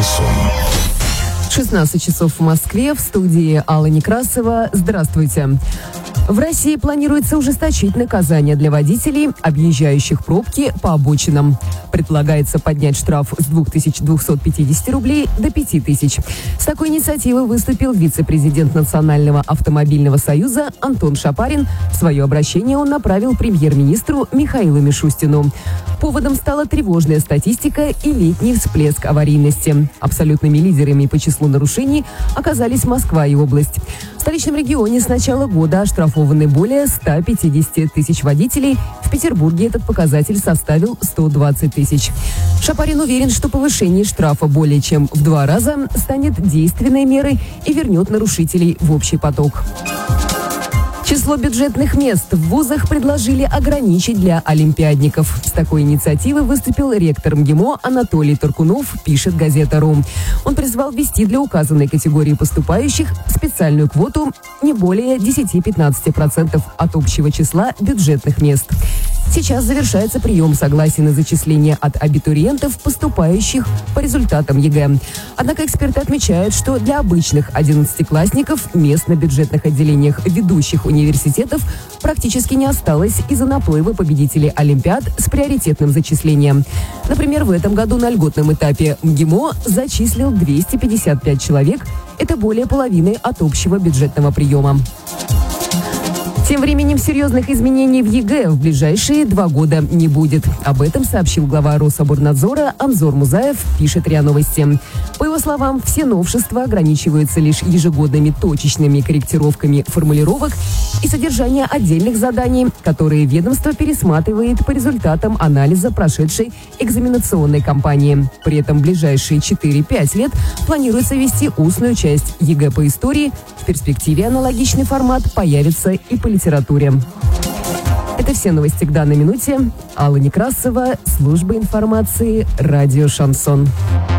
Шансон. 16 часов в Москве, в студии Алла Некрасова. Здравствуйте. В России планируется ужесточить наказание для водителей, объезжающих пробки по обочинам. Предполагается поднять штраф с 2250 рублей до 5000. С такой инициативой выступил вице-президент Национального автомобильного союза Антон Шапарин. Свое обращение он направил премьер-министру Михаилу Мишустину. Поводом стала тревожная статистика и летний всплеск аварийности. Абсолютными лидерами по числу нарушений оказались Москва и область. В столичном регионе с начала года оштрафованы более 150 тысяч водителей. В Петербурге этот показатель составил 120 тысяч. Шапарин уверен, что повышение штрафа более чем в 2 раза станет действенной мерой и вернет нарушителей в общий поток. Число бюджетных мест в вузах предложили ограничить для олимпиадников. С такой инициативой выступил ректор МГИМО Анатолий Таркунов, пишет газета.ру. Он призвал ввести для указанной категории поступающих специальную квоту не более 10-15% от общего числа бюджетных мест. Сейчас завершается прием согласий на зачисление от абитуриентов, поступающих по результатам ЕГЭ. Однако эксперты отмечают, что для обычных 11-классников мест на бюджетных отделениях ведущих университетов практически не осталось из-за наплыва победителей олимпиад с приоритетным зачислением. Например, в этом году на льготном этапе МГИМО зачислил 255 человек. Это более половины от общего бюджетного приема. Тем временем серьезных изменений в ЕГЭ в ближайшие 2 года не будет. Об этом сообщил глава Рособорнадзора Анзор Музаев, пишет РИА Новости. По его словам, все новшества ограничиваются лишь ежегодными точечными корректировками формулировок и содержание отдельных заданий, которые ведомство пересматривает по результатам анализа прошедшей экзаменационной кампании. При этом в ближайшие 4-5 лет планируется ввести устную часть ЕГЭ по истории. В перспективе аналогичный формат появится и по литературе. Это все новости к данной минуте. Алла Некрасова, служба информации, радио «Шансон».